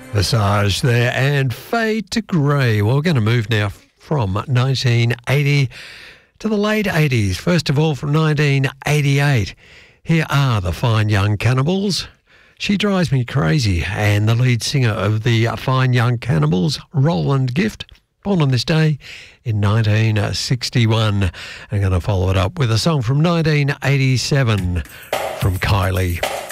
Visage there and Fade to Grey. Well, we're going to move now from 1980 to the late 80s. First of all, from 1988. Here are the Fine Young Cannibals. She Drives Me Crazy, and the lead singer of the Fine Young Cannibals, Roland Gift, born on this day in 1961. I'm going to follow it up with a song from 1987 from Kylie.